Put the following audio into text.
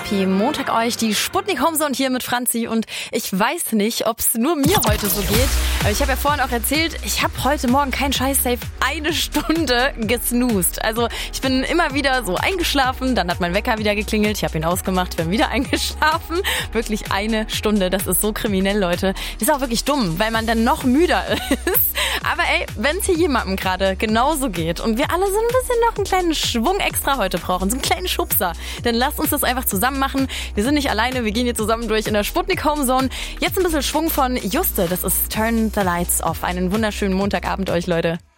Happy Montag euch, die Sputnik Homezone hier mit Franzi und ich weiß nicht, ob es nur mir heute so geht, aber ich habe ja vorhin auch erzählt, ich habe heute Morgen kein Scheiß-Safe 1 Stunde gesnoozt. Also ich bin immer wieder so eingeschlafen, dann hat mein Wecker wieder geklingelt, ich habe ihn ausgemacht, bin wieder eingeschlafen. Wirklich 1 Stunde, das ist so kriminell, Leute. Ist auch wirklich dumm, weil man dann noch müder ist. Aber ey, wenn es hier jemandem gerade genauso geht und wir alle so ein bisschen noch einen kleinen Schwung extra heute brauchen, so einen kleinen Schubser, dann lasst uns das einfach zusammen machen. Wir sind nicht alleine, wir gehen hier zusammen durch in der Sputnik Homezone. Jetzt ein bisschen Schwung von Juste, das ist Turn the Lights Off. Einen wunderschönen Montagabend euch, Leute.